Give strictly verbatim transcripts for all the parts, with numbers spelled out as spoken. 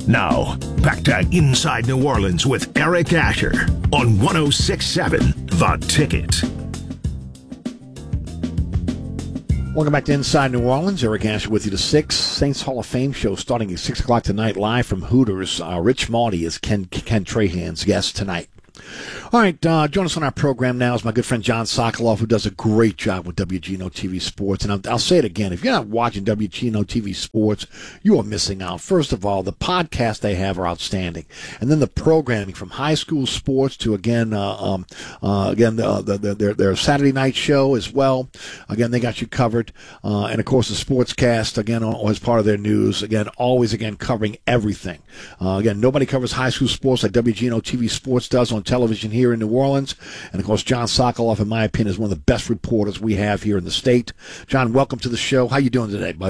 Now, back to Inside New Orleans with Eric Asher on one oh six point seven The Ticket. Welcome back to Inside New Orleans. Eric Asher with you to six. Saints Hall of Fame show starting at six o'clock tonight live from Hooters. Uh, Rich Marty is Ken, Ken Trahan's guest tonight. All right, uh, join us on our program now is my good friend John Sokoloff, who does a great job with W G N O T V Sports. And I'll, I'll say it again, if you're not watching W G N O T V Sports, you are missing out. First of all, the podcasts they have are outstanding. And then the programming from high school sports to, again, uh, um, uh, again uh, the, the, their, their Saturday night show as well. Again, they got you covered. Uh, and, of course, the Sportscast, again, as part of their news. Again, always, again, covering everything. Uh, again, nobody covers high school sports like W G N O T V Sports does on television here in New Orleans. And, of course, John Sokoloff, in my opinion, is one of the best reporters we have here in the state. John, welcome to the show. How you doing today, bud?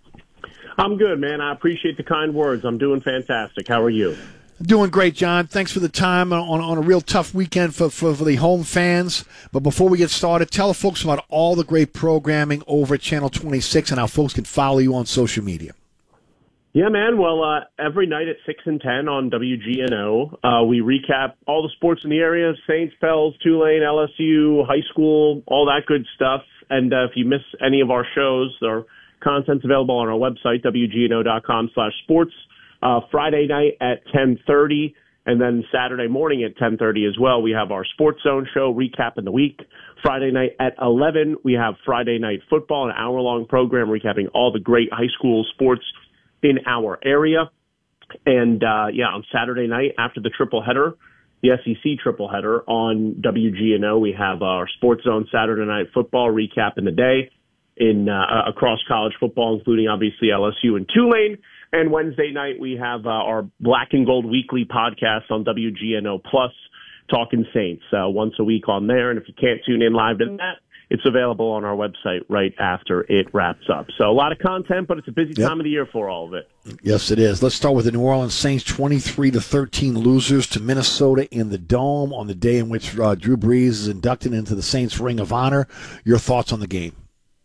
I'm good, man. I appreciate the kind words. I'm doing fantastic. How are you? Doing great, John. Thanks for the time on, on a real tough weekend for, for, for the home fans. But before we get started, tell the folks about all the great programming over at Channel twenty-six and how folks can follow you on social media. Yeah, man. Well, uh, every night at six and ten on W G N O, uh, we recap all the sports in the area, Saints, Pels, Tulane, L S U, high school, all that good stuff. And uh, if you miss any of our shows, our content's available on our website, W G N O dot com slash sports. Uh, Friday night at ten thirty, and then Saturday morning at ten thirty as well, we have our Sports Zone show recapping the week. Friday night at eleven, we have Friday Night Football, an hour-long program recapping all the great high school sports in our area. And, uh, yeah, on Saturday night after the triple header, the S E C triple header on W G N O, we have our Sports Zone Saturday Night Football recapping the day in uh, across college football, including obviously L S U and Tulane. And Wednesday night, we have uh, our Black and Gold Weekly podcast on W G N O Plus, Talking Saints, uh, once a week on there. And if you can't tune in live to that, it's available on our website right after it wraps up. So a lot of content, but it's a busy Yep. time of the year for all of it. Yes, it is. Let's start with the New Orleans Saints, twenty-three to thirteen losers to Minnesota in the Dome on the day in which uh, Drew Brees is inducted into the Saints Ring of Honor. Your thoughts on the game?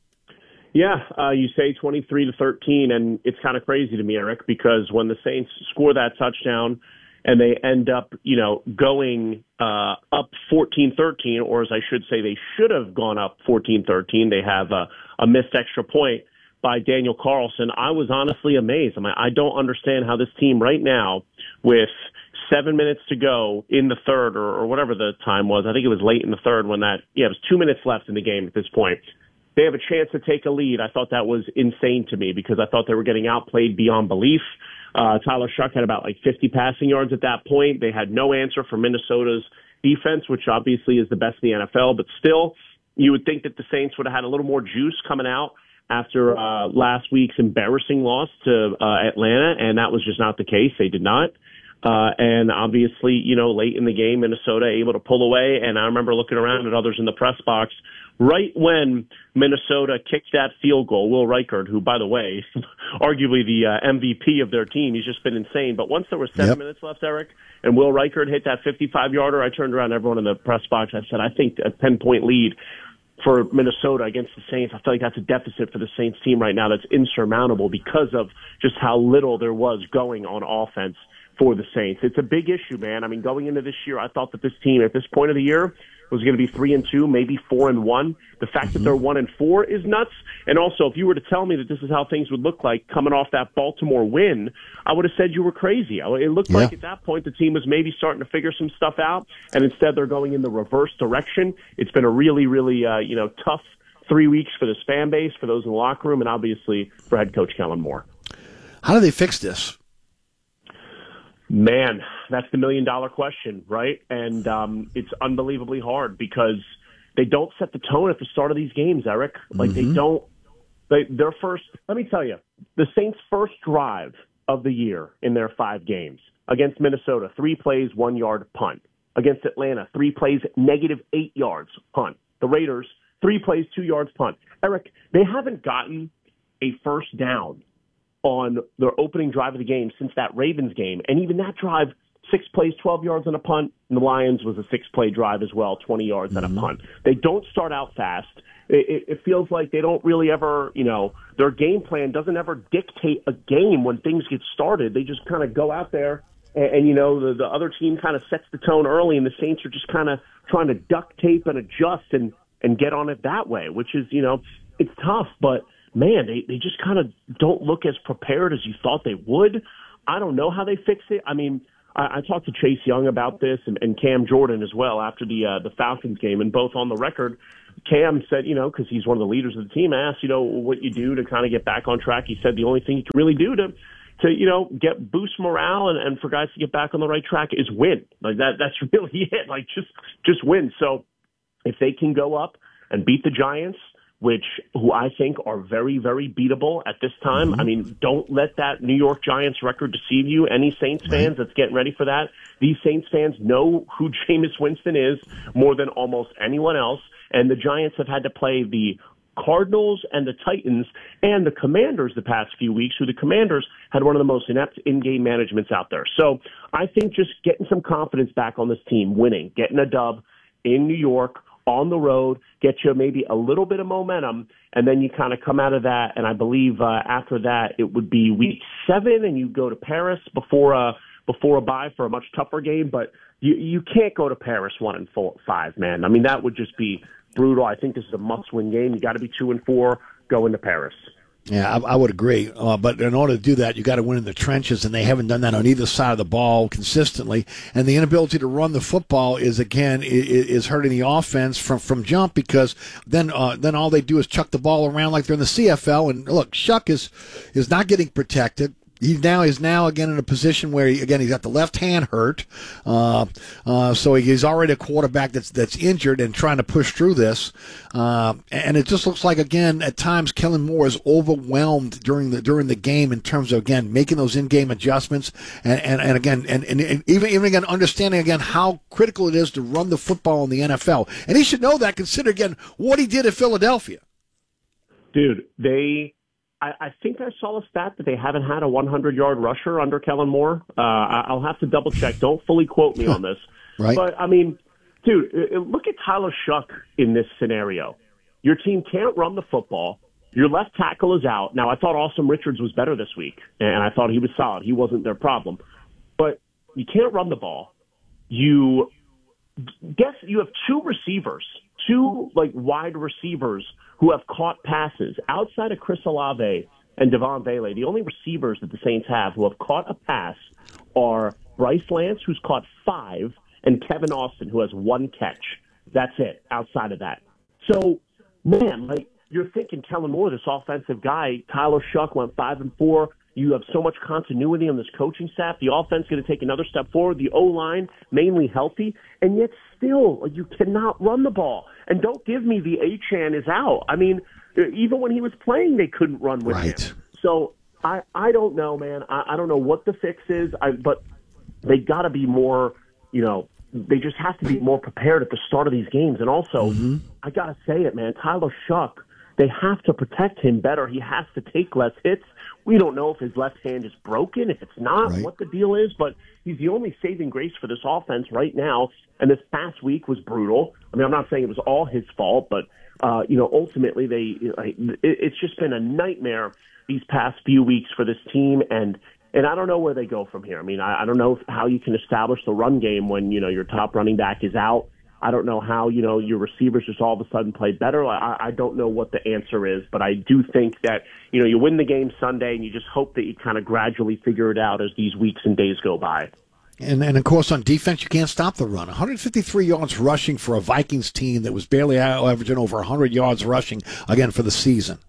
Yeah, uh, you say twenty-three to thirteen, and it's kind of crazy to me, Eric, because when the Saints score that touchdown and they end up, you know, going uh, up fourteen thirteen, or as I should say, they should have gone up fourteen thirteen. They have a, a missed extra point by Daniel Carlson. I was honestly amazed. I mean, I don't understand how this team right now, with seven minutes to go in the third, or, or whatever the time was, I think it was late in the third when that, yeah, it was two minutes left in the game at this point. They have a chance to take a lead. I thought that was insane to me because I thought they were getting outplayed beyond belief. Uh, Tyler Shuck had about like fifty passing yards at that point. They had no answer for Minnesota's defense, which obviously is the best in the N F L. But still, you would think that the Saints would have had a little more juice coming out after uh, last week's embarrassing loss to uh, Atlanta, and that was just not the case. They did not. Uh, and obviously, you know, late in the game, Minnesota able to pull away. And I remember looking around at others in the press box right when Minnesota kicked that field goal. Will Reichard, who, by the way, arguably the uh, M V P of their team, he's just been insane. But once there were seven Yep. minutes left, Eric, and Will Reichard hit that fifty-five-yarder, I turned around to everyone in the press box. I said, I think a ten-point lead for Minnesota against the Saints, I feel like that's a deficit for the Saints team right now that's insurmountable because of just how little there was going on offense for the Saints. It's a big issue, man. I mean, going into this year, I thought that this team at this point of the year was going to be three and two, maybe four and one. The fact that they're one and four is nuts. And also, if you were to tell me that this is how things would look like coming off that Baltimore win, I would have said you were crazy. It looked Yeah. like at that point the team was maybe starting to figure some stuff out, and instead they're going in the reverse direction. It's been a really, really, uh, you know, tough three weeks for this fan base, for those in the locker room, and obviously for head coach Kellen Moore. How do they fix this? Man, that's the million-dollar question, right? And um, it's unbelievably hard because they don't set the tone at the start of these games, Eric. Like, mm-hmm. they don't they, – their first – let me tell you, the Saints' first drive of the year in their five games against Minnesota, three plays, one-yard punt. Against Atlanta, three plays, negative eight yards, punt. The Raiders, three plays, two yards, punt. Eric, they haven't gotten a first down on their opening drive of the game since that Ravens game. And even that drive six plays, twelve yards on a punt. And the Lions was a six-play drive as well, twenty yards mm-hmm. and a punt. They don't start out fast. It, it feels like they don't really ever, you know, their game plan doesn't ever dictate a game when things get started. They just kind of go out there and, and you know, the, the other team kind of sets the tone early, and the Saints are just kind of trying to duct tape and adjust and, and get on it that way, which is, you know, it's tough. But, man, they, they just kind of don't look as prepared as you thought they would. I don't know how they fix it. I mean, I, I talked to Chase Young about this and, and Cam Jordan as well after the uh, the Falcons game, and both on the record, Cam said, you know, because he's one of the leaders of the team, asked, you know, what you do to kind of get back on track. He said the only thing you can really do to, to you know, get boost morale and, and for guys to get back on the right track is win. Like that, that's really it. Like just, just win. So if they can go up and beat the Giants, which who I think are very, very beatable at this time. Mm-hmm. I mean, don't let that New York Giants record deceive you. Any Saints fans right. that's getting ready for that, these Saints fans know who Jameis Winston is more than almost anyone else. And the Giants have had to play the Cardinals and the Titans and the Commanders the past few weeks, who the Commanders had one of the most inept in-game managements out there. So I think just getting some confidence back on this team, winning, getting a dub in New York, on the road, get you maybe a little bit of momentum, and then you kind of come out of that. And I believe uh, after that, it would be week seven, and you go to Paris before a, before a bye for a much tougher game. But you, you can't go to Paris one and four, five, man. I mean, that would just be brutal. I think this is a must-win game. You got to be two and four, go into Paris. Yeah, I, I would agree. Uh, but in order to do that, you got to win in the trenches, and they haven't done that on either side of the ball consistently. And the inability to run the football is again is, is hurting the offense from, from jump, because then uh, then all they do is chuck the ball around like they're in the C F L. And look, Shuck is is not getting protected. He now is now again in a position where he, again he's got the left hand hurt, uh, uh, so he's already a quarterback that's that's injured and trying to push through this, uh, and it just looks like again at times Kellen Moore is overwhelmed during the during the game in terms of again making those in game adjustments and, and, and again and, and, and even even again understanding again how critical it is to run the football in the N F L, and he should know that, consider again what he did at Philadelphia. Dude, they. I, I think I saw a stat that they haven't had a hundred-yard rusher under Kellen Moore. Uh, I'll have to double-check. Don't fully quote me on this. Right. But, I mean, dude, look at Tyler Shuck in this scenario. Your team can't run the football. Your left tackle is out. Now, I thought Awesome Richards was better this week, and I thought he was solid. He wasn't their problem. But you can't run the ball. You guess you have two receivers, two, like, wide receivers who have caught passes outside of Chris Olave and Devon Bailey. The only receivers that the Saints have who have caught a pass are Bryce Lance, who's caught five, and Kevin Austin, who has one catch. That's it, outside of that. So, man, like, you're thinking Kellen Moore, this offensive guy. Tyler Shuck went five and four. You have so much continuity on this coaching staff. The offense is going to take another step forward. The O-line, mainly healthy, and yet still, you cannot run the ball. And don't give me the A-Chan is out. I mean, even when he was playing, they couldn't run with right. him. So I, I don't know, man. I, I don't know what the fix is, I, but they got to be more, you know, they just have to be more prepared at the start of these games. And also, mm-hmm. I got to say it, man, Tyler Shuck, they have to protect him better. He has to take less hits. We don't know if his left hand is broken, if it's not, right. what the deal is, but he's the only saving grace for this offense right now. And this past week was brutal. I mean, I'm not saying it was all his fault, but, uh, you know, ultimately they, it, it's just been a nightmare these past few weeks for this team. And, and I don't know where they go from here. I mean, I, I don't know how you can establish the run game when, you know, your top running back is out. I don't know how, you know, your receivers just all of a sudden play better. I, I don't know what the answer is, but I do think that, you know, you win the game Sunday and you just hope that you kind of gradually figure it out as these weeks and days go by. And, and of course, on defense, you can't stop the run. one hundred fifty-three yards rushing for a Vikings team that was barely averaging over one hundred yards rushing, again, for the season.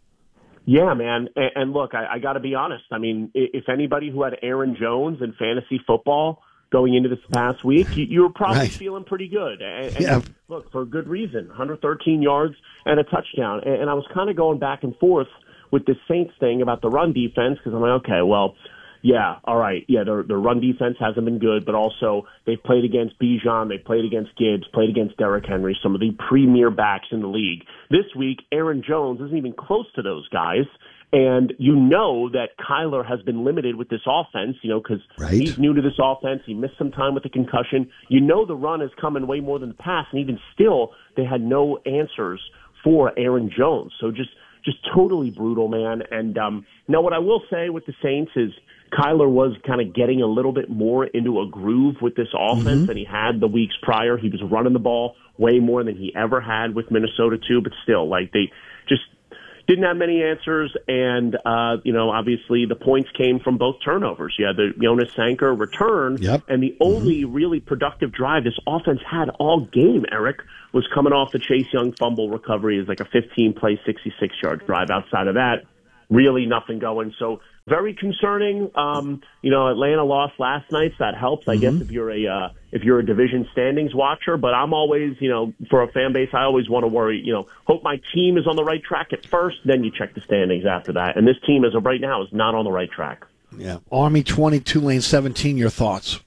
Yeah, man. And, and look, I, I got to be honest. I mean, if anybody who had Aaron Jones in fantasy football going into this past week, you, you were probably right. feeling pretty good. And, and yeah. look, for a good reason, one hundred thirteen yards and a touchdown. And, and I was kind of going back and forth with this Saints thing about the run defense because I'm like, okay, well, yeah, all right. Yeah, their, their run defense hasn't been good, but also they've played against Bijan, they played against Gibbs, played against Derrick Henry, some of the premier backs in the league. This week, Aaron Jones isn't even close to those guys, And you know that Kyler has been limited with this offense, you know, because right. he's new to this offense. He missed some time with the concussion. You know the run is coming way more than the pass, and even still, they had no answers for Aaron Jones. So just just totally brutal, man. And um, now what I will say with the Saints is Kyler was kind of getting a little bit more into a groove with this offense mm-hmm. than he had the weeks prior. He was running the ball way more than he ever had with Minnesota, too, but still, like, they just didn't have many answers, and, uh, you know, obviously the points came from both turnovers. You had the Jonas Sanker return, yep. and the only mm-hmm. really productive drive this offense had all game, Eric, was coming off the Chase Young fumble recovery as like a fifteen-play, sixty-six-yard drive. Outside of that, really nothing going. So very concerning. Um, you know, Atlanta lost last night, so that helps, I mm-hmm. guess, if you're a uh, if you're a division standings watcher. But I'm always, you know, for a fan base, I always want to worry. You know, hope my team is on the right track at first, then you check the standings after that. And this team, as of right now, is not on the right track. Yeah, Army twenty, Tulane seventeen. Your thoughts?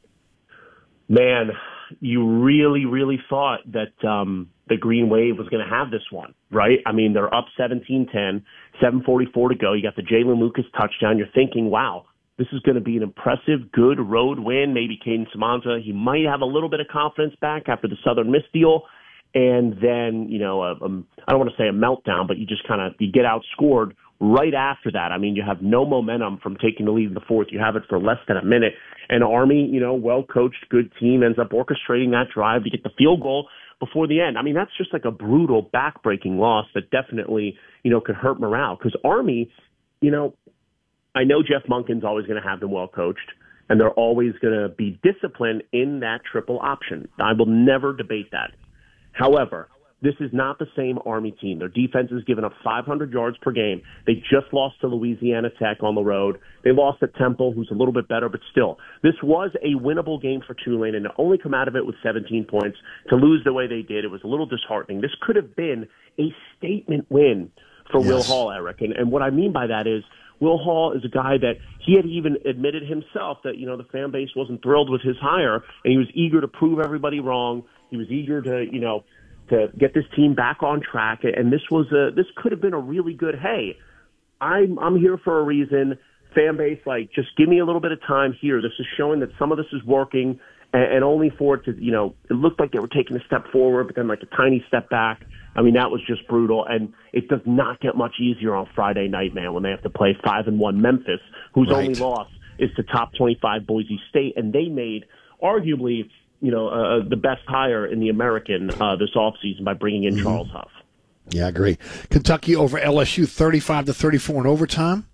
Man, you really, really thought that um, the Green Wave was going to have this one, right? I mean, they're up seventeen ten, seven forty-four to go. You got the Jalen Lucas touchdown. You're thinking, wow, this is going to be an impressive, good road win. Maybe Caden Samanza, he might have a little bit of confidence back after the Southern Miss deal. And then, you know, a, a, I don't want to say a meltdown, but you just kind of you get outscored right after that. I mean, you have no momentum from taking the lead in the fourth. You have it for less than a minute. And Army, you know, well-coached, good team, ends up orchestrating that drive to get the field goal before the end. I mean, that's just like a brutal, back-breaking loss that definitely, you know, could hurt morale. Because Army, you know, I know Jeff Monken's always going to have them well-coached, and they're always going to be disciplined in that triple option. I will never debate that. However, this is not the same Army team. Their defense has given up five hundred yards per game. They just lost to Louisiana Tech on the road. They lost at Temple, who's a little bit better, but still. This was a winnable game for Tulane, and to only come out of it with seventeen points, to lose the way they did, it was a little disheartening. This could have been a statement win for yes. Will Hall, Eric. And, and what I mean by that is Will Hall is a guy that he had even admitted himself that, you know, the fan base wasn't thrilled with his hire, and he was eager to prove everybody wrong. He was eager to, you know, to get this team back on track, and this was a this could have been a really good. Hey, I'm I'm here for a reason. Fan base, like, just give me a little bit of time here. This is showing that some of this is working, and, and only for it to, you know, it looked like they were taking a step forward, but then like a tiny step back. I mean, that was just brutal, and it does not get much easier on Friday night, man, when they have to play five and one Memphis, whose right. only loss is to top twenty-five Boise State, and they made arguably, you know, uh, the best hire in the American uh, this offseason by bringing in mm-hmm. Charles Huff. Yeah, I agree. Kentucky over L S U, thirty-five to thirty-four in overtime.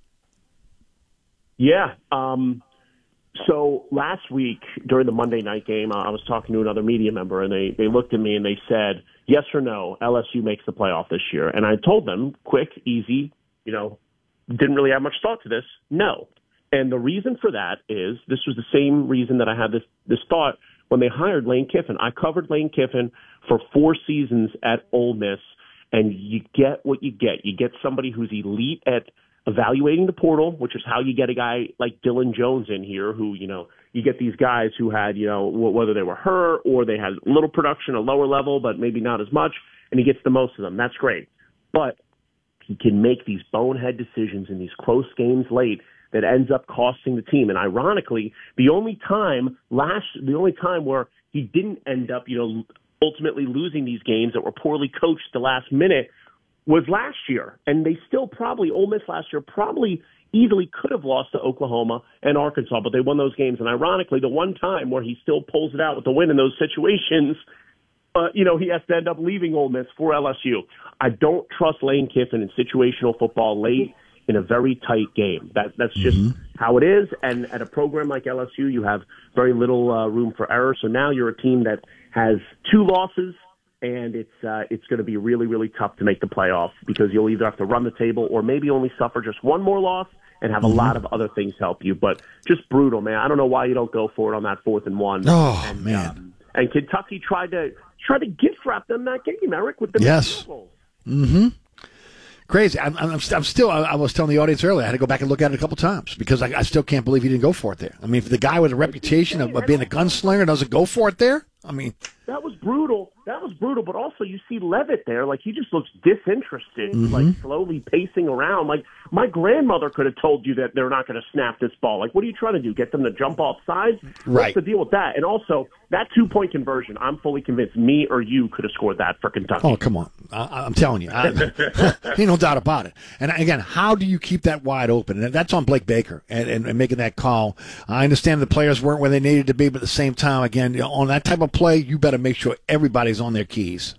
Yeah. Um, so last week during the Monday night game, I was talking to another media member, and they, they looked at me and they said, yes or no, L S U makes the playoff this year. And I told them, quick, easy, you know, didn't really have much thought to this. No. And the reason for that is this was the same reason that I had this, this thought when they hired Lane Kiffin. I covered Lane Kiffin for four seasons at Ole Miss, and you get what you get. You get somebody who's elite at evaluating the portal, which is how you get a guy like Dylan Jones in here, who, you know, you get these guys who had, you know, whether they were hurt or they had little production, a lower level, but maybe not as much, and he gets the most of them. That's great. But he can make these bonehead decisions in these close games late that ends up costing the team. And ironically, the only time last, the only time where he didn't end up, you know, ultimately losing these games that were poorly coached the last minute was last year. And they still probably, Ole Miss last year probably easily could have lost to Oklahoma and Arkansas, but they won those games. And ironically, the one time where he still pulls it out with the win in those situations, uh, you know, he has to end up leaving Ole Miss for L S U. I don't trust Lane Kiffin in situational football late in a very tight game. That That's just mm-hmm. how it is. And at a program like L S U, you have very little uh, room for error. So now you're a team that has two losses, and it's uh, it's going to be really, really tough to make the playoffs because you'll either have to run the table or maybe only suffer just one more loss and have mm-hmm. a lot of other things help you. But just brutal, man. I don't know why you don't go for it on that fourth and one. Oh, and, man. Um, and Kentucky tried to try to gift wrap them that game, Eric, with the yes. goals. Mm-hmm. Crazy. I'm, I'm, I'm still, I was telling the audience earlier, I had to go back and look at it a couple times because I, I still can't believe he didn't go for it there. I mean, if the guy with a reputation of, of being a gunslinger doesn't go for it there, I mean, that was brutal. That was brutal. But also, you see Levitt there, like he just looks disinterested, mm-hmm. like slowly pacing around. Like my grandmother could have told you that they're not going to snap this ball. Like, what are you trying to do? Get them to jump off sides? Right. What's the deal with that? And also, that two point conversion, I'm fully convinced me or you could have scored that for Kentucky. Oh, come on! I, I'm telling you, I, ain't no doubt about it. And again, how do you keep that wide open? And that's on Blake Baker and, and, and making that call. I understand the players weren't where they needed to be, but at the same time, again, you know, on that type of play, you better make sure everybody's on their keys.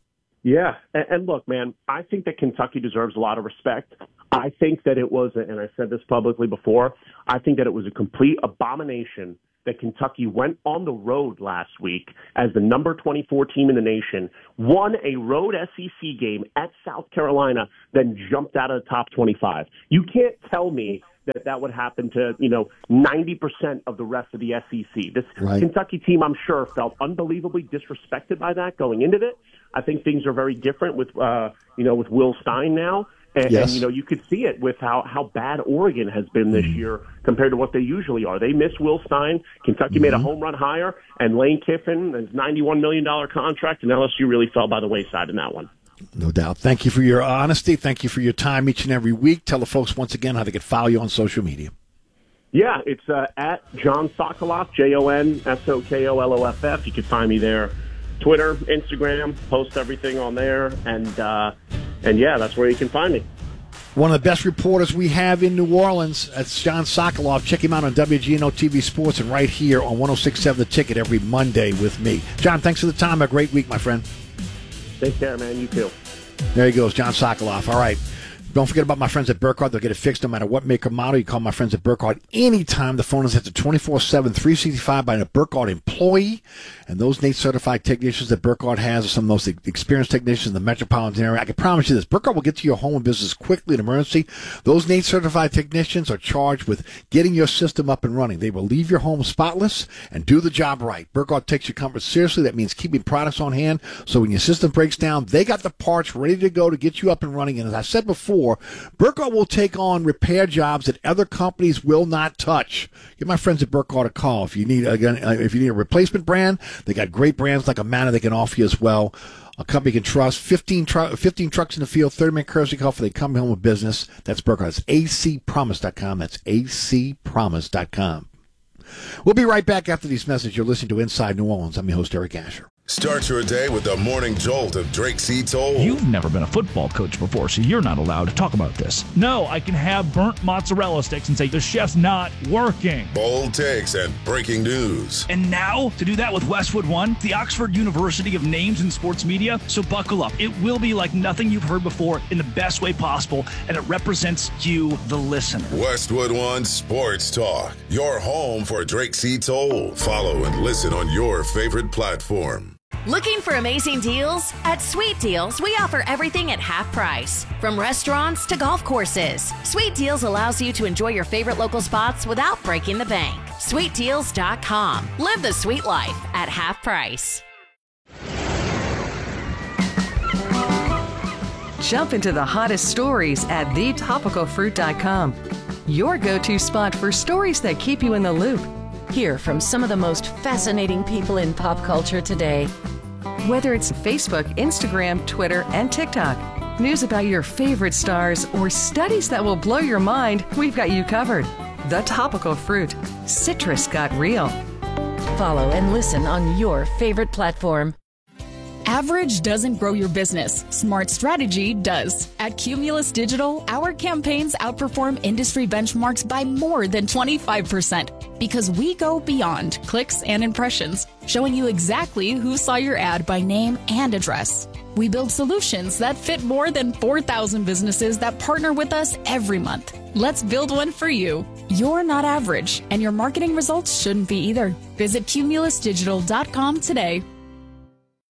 Yeah, and, and look, man, I think that Kentucky deserves a lot of respect. I think that it was, and I said this publicly before, I think that it was a complete abomination that Kentucky went on the road last week as the number twenty-four team in the nation, won a road S E C game at South Carolina, then jumped out of the top twenty-five. You can't tell me that that would happen to, you know, ninety percent of the rest of the S E C. This right. Kentucky team, I'm sure, felt unbelievably disrespected by that going into it. I think things are very different with, uh, you know, with Will Stein now. And, yes. and, you know, you could see it with how, how bad Oregon has been this mm-hmm. year compared to what they usually are. They missed Will Stein. Kentucky mm-hmm. made a home run hire, and Lane Kiffin, his ninety-one million dollars contract, and L S U really fell by the wayside in that one. No doubt. Thank you for your honesty. Thank you for your time each and every week. Tell the folks once again how they can follow you on social media. Yeah, it's uh, at John Sokoloff, J O N S O K O L O F F. You can find me there. Twitter, Instagram, post everything on there. And, uh, and yeah, that's where you can find me. One of the best reporters we have in New Orleans. That's John Sokoloff. Check him out on W G N O T V Sports and right here on one oh six point seven The Ticket every Monday with me. John, thanks for the time. A great week, my friend. Take care, man. You too. There he goes, John Sokoloff. All right. Don't forget about my friends at Burkhardt. They'll get it fixed no matter what make or model. You call my friends at Burkhardt anytime. The phone is at the twenty-four seven, three sixty-five by a Burkhardt employee. And those N A T E-certified technicians that Burkhardt has are some of the most experienced technicians in the metropolitan area. I can promise you this. Burkhardt will get to your home and business quickly in emergency. Those N A T E-certified technicians are charged with getting your system up and running. They will leave your home spotless and do the job right. Burkhardt takes your comfort seriously. That means keeping products on hand so when your system breaks down, they got the parts ready to go to get you up and running. And as I said before, Burkhardt will take on repair jobs that other companies will not touch. Give my friends at Burkhardt a call if you need again if you need a replacement brand. They got great brands like Amana they can offer you as well. A company you can trust. fifteen, tru- fifteen trucks in the field. thirty minute courtesy call for they come home with business. That's Burkhardt. It's A C promise dot com. That's A C promise dot com. We'll be right back after these messages. You're listening to Inside New Orleans. I'm your host, Eric Asher. Start your day with the morning jolt of Drake C. Toll. You've never been a football coach before, so you're not allowed to talk about this. No, I can have burnt mozzarella sticks and say the chef's not working. Bold takes and breaking news. And now, to do that with Westwood One, the Oxford University of names in sports media. So buckle up. It will be like nothing you've heard before in the best way possible, and it represents you, the listener. Westwood One Sports Talk, your home for Drake C. Toll. Follow and listen on your favorite platform. Looking for amazing deals? At Sweet Deals, we offer everything at half price. From restaurants to golf courses, Sweet Deals allows you to enjoy your favorite local spots without breaking the bank. sweet deals dot com. Live the sweet life at half price. Jump into the hottest stories at the topical fruit dot com. Your go-to spot for stories that keep you in the loop. Hear from some of the most fascinating people in pop culture today. Whether it's Facebook, Instagram, Twitter, and TikTok, news about your favorite stars, or studies that will blow your mind, we've got you covered. The Topical Fruit. Citrus got real. Follow and listen on your favorite platform. Average doesn't grow your business. Smart strategy does. At Cumulus Digital, our campaigns outperform industry benchmarks by more than twenty-five percent because we go beyond clicks and impressions, showing you exactly who saw your ad by name and address. We build solutions that fit more than four thousand businesses that partner with us every month. Let's build one for you. You're not average, and your marketing results shouldn't be either. Visit cumulus digital dot com today.